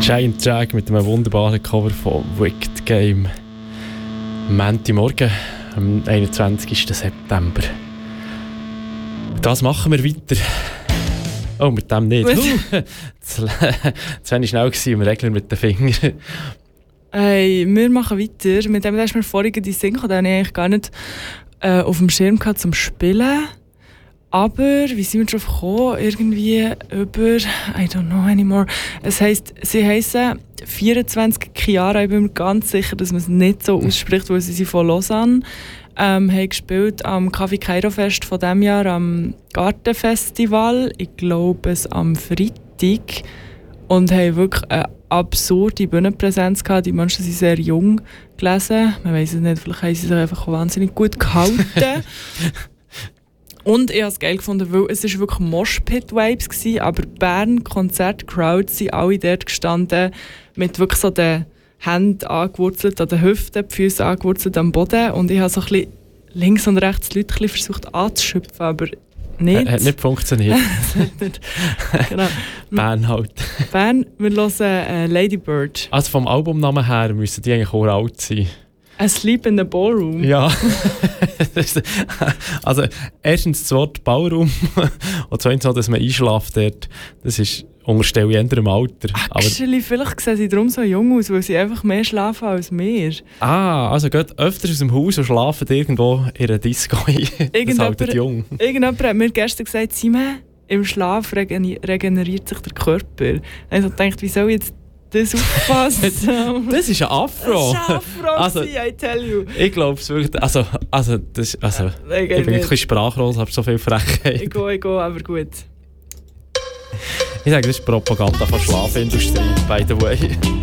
Giant Drag mit einem wunderbaren Cover von Wicked Game. Montagmorgen, am 21. September. Das machen wir weiter. Oh, mit dem nicht. Das war schnell gewesen, wir regeln mit den Fingern. Hey, wir machen weiter. Mit dem hast du mir vorhin die Sing, den ich eigentlich gar nicht auf dem Schirm gehabt zum Spielen. Aber wie sind wir darauf gekommen? Irgendwie über... I don't know anymore. Es heisst, sie heissen 24 Chiara. Ich bin mir ganz sicher, dass man es nicht so ausspricht, weil sie sind von Lausanne. Haben gespielt am Café Kairo Fest von diesem Jahr, am Gartenfestival. Ich glaube es am Freitag. Und haben wirklich eine absurde Bühnenpräsenz gehabt. Die Menschen sind sehr jung gelesen. Man weiss es nicht, vielleicht haben sie sich einfach wahnsinnig gut gehalten. Und ich habe es geil gefunden, weil es wirklich Moshpit-Vibes war, aber Bern, Konzert, Crowd sind alle dort gestanden, mit wirklich so den Händen angewurzelt an den Hüften, die Füße angewurzelt am Boden. Und ich habe so ein bisschen links und rechts die Leute versucht anzuschöpfen, aber nicht. Hat nicht funktioniert. nicht. Genau. Bern halt. Bern, wir hören Lady Bird. Also vom Albumnamen her müssen die eigentlich auch alt sein. Asleep in the Ballroom. Ja. Also erstens das Wort Ballroom und zweitens auch, dass man einschläft dort. Das ist unterstelle ich eher im Alter. Actually, vielleicht sehen sie darum so jung aus, weil sie einfach mehr schlafen als wir. Also geht öfters aus dem Haus und schlafen irgendwo in einer Disco ein. Das haltet jung. Irgendjemand hat mir gestern gesagt, Simon, im Schlaf regeneriert sich der Körper. Also ich dachte, wie soll ich jetzt das aufpassen? Das ist ein Afro. Das war ein Afro, I tell you. Ich glaube es wirklich. Ich bin ein bisschen sprachlos, habe so viel Frechheit. Ich gehe, aber gut. Ich sage, das ist Propaganda von Schlafindustrie, by the way.